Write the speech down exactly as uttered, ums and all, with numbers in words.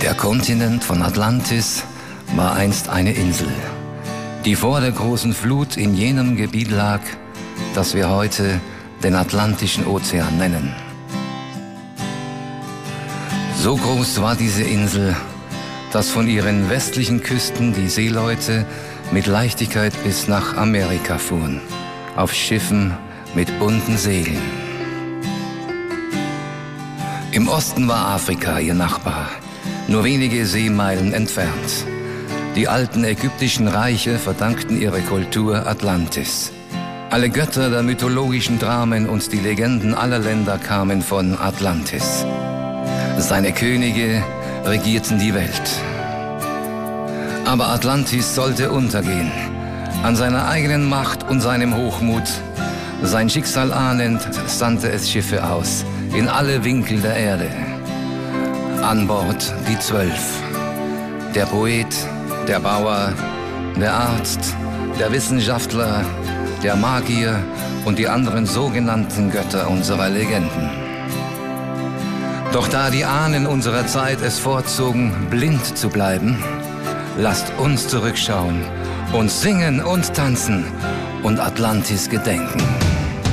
Der Kontinent von Atlantis war einst eine Insel, die vor der großen Flut in jenem Gebiet lag, das wir heute den Atlantischen Ozean nennen. So groß war diese Insel, dass von ihren westlichen Küsten die Seeleute mit Leichtigkeit bis nach Amerika fuhren, auf Schiffen mit bunten Segeln. Im Osten war Afrika ihr Nachbar, nur wenige Seemeilen entfernt. Die alten ägyptischen Reiche verdankten ihre Kultur Atlantis. Alle Götter der mythologischen Dramen und die Legenden aller Länder kamen von Atlantis. Seine Könige regierten die Welt. Aber Atlantis sollte untergehen. An seiner eigenen Macht und seinem Hochmut, sein Schicksal ahnend, sandte es Schiffe aus, in alle Winkel der Erde. An Bord die Zwölf. Der Poet, der Bauer, der Arzt, der Wissenschaftler, der Magier und die anderen sogenannten Götter unserer Legenden. Doch da die Ahnen unserer Zeit es vorzogen, blind zu bleiben, lasst uns zurückschauen und singen und tanzen und Atlantis gedenken.